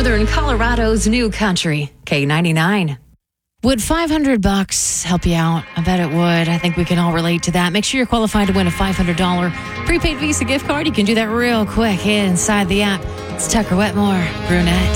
Northern Colorado's new country, K99. Would $500 help you out? I bet it would. I think we can all relate to that. Make sure you're qualified to win a $500 prepaid Visa gift card. You can do that real quick inside the app. It's Tucker Wetmore, Brunette.